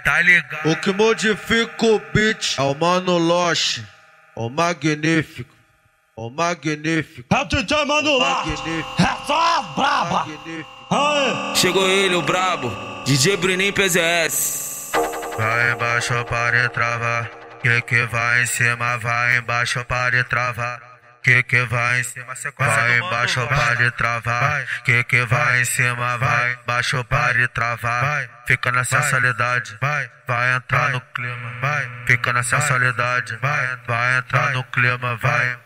tá ligado? O que modifica o beat é o Mano Loche, o magnífico, o magnífico. É o DJ Mano Loche, é só as braba. Aê. Chegou ele, o brabo, DJ Bruninho PZS. Vai embaixo para travar, que vai em cima, vai embaixo para travar. Que vai em cima, sequência vai embaixo para travar. Que vai em cima, vai embaixo para travar. Fica na sensualidade, vai entrar no clima, fica na sensualidade, vai entrar no clima, vai.